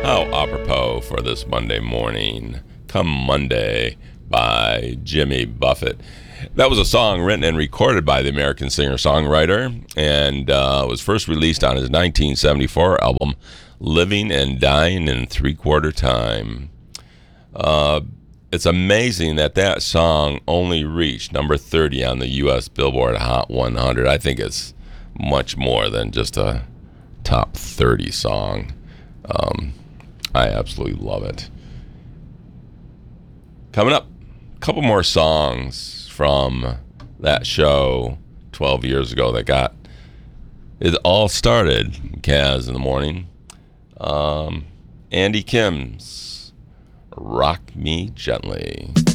How apropos for this Monday morning, Come Monday by Jimmy Buffett. That was a song written and recorded by the American singer-songwriter and was first released on his 1974 album, Living and Dying in Three-Quarter Time. It's amazing that song only reached number 30 on the U.S. Billboard Hot 100. I think it's much more than just a top 30 song. I absolutely love it. Coming up, a couple more songs from that show 12 years ago that got it all started. Kaz in the Morning. Andy Kim's Rock Me Gently.